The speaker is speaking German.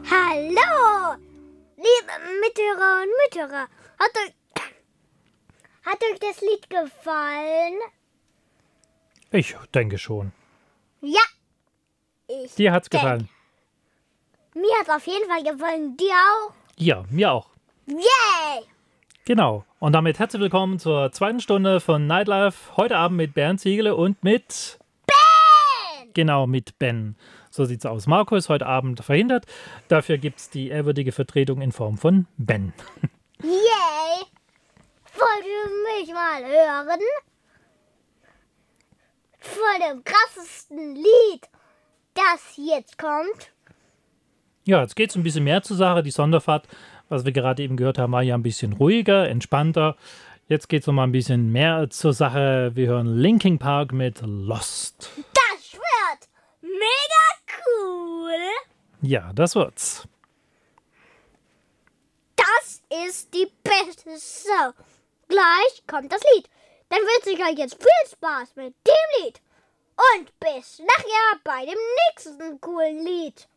Hallo, liebe Mithörer und Mithörer. Hat euch das Lied gefallen? Ich denke schon. Ja, Dir hat's gefallen? Mir hat es auf jeden Fall gefallen. Dir auch? Ja, mir auch. Yay! Genau. Und damit herzlich willkommen zur zweiten Stunde von Nightlife. Heute Abend mit Bernd Ziegele und mit Ben! Genau, mit Ben. So sieht's aus. Marco ist heute Abend verhindert. Dafür gibt's die ehrwürdige Vertretung in Form von Ben. Yay! Wollt ihr mich mal hören? Von dem krassesten Lied, das jetzt kommt. Ja, jetzt geht's ein bisschen mehr zur Sache. Die Sonderfahrt, was wir gerade eben gehört haben, war ja ein bisschen ruhiger, entspannter. Jetzt geht's noch mal ein bisschen mehr zur Sache. Wir hören Linkin Park mit Lost. Das wird mega cool. Ja, das wird's. Das ist die beste Show. Gleich kommt das Lied. Dann wünsche ich euch jetzt viel Spaß mit dem Lied. Und bis nachher bei dem nächsten coolen Lied.